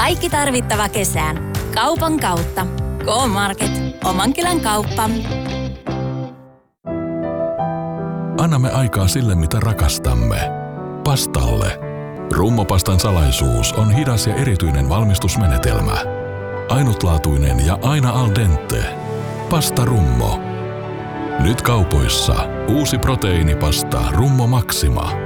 Kaikki tarvittava kesään. Kaupan kautta. K-Market. Oman kylän kauppa. Annamme aikaa sille, mitä rakastamme. Pastalle. Rummopastan salaisuus on hidas ja erityinen valmistusmenetelmä. Ainutlaatuinen ja aina al dente. Pasta Rummo. Nyt kaupoissa uusi proteiinipasta Rummo Maxima.